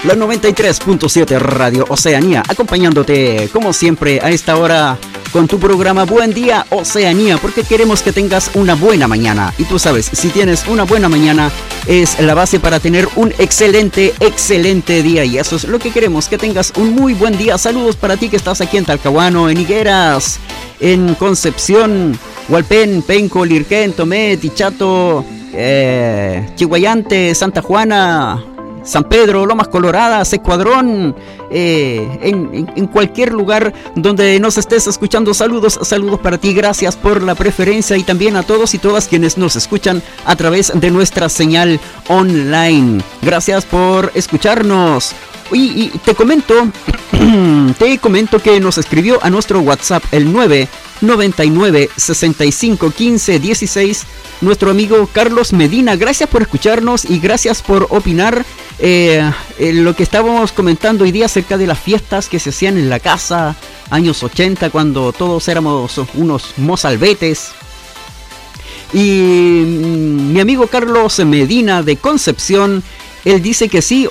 La 93.7 Radio Oceanía, acompañándote como siempre a esta hora con tu programa Buen Día Oceanía, porque queremos que tengas una buena mañana. Y tú sabes, si tienes una buena mañana es la base para tener un excelente día. Y eso es lo que queremos, que tengas un muy buen día. Saludos para ti que estás aquí en Talcahuano, en Higueras, en Concepción, Hualpén, Penco, Lirquén, Tomé, Tichato, Chihuayante, Santa Juana, San Pedro, Lomas Coloradas, Escuadrón, en cualquier lugar donde nos estés escuchando. Saludos para ti, gracias por la preferencia, y también a todos y todas quienes nos escuchan a través de nuestra señal online. Gracias por escucharnos. Y te comento que nos escribió a nuestro WhatsApp el 999 65 15 16 nuestro amigo Carlos Medina. Gracias por escucharnos y gracias por opinar lo que estábamos comentando hoy día acerca de las fiestas que se hacían en la casa, años 80, cuando todos éramos unos mozalbetes. Y mi amigo Carlos Medina de Concepción, él dice que sí,